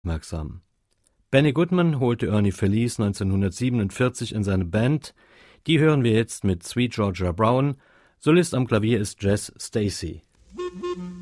aufmerksam. Benny Goodman holte Ernie Feliz 1947 in seine Band. Die hören wir jetzt mit Sweet Georgia Brown. Solist am Klavier ist Jess Stacy.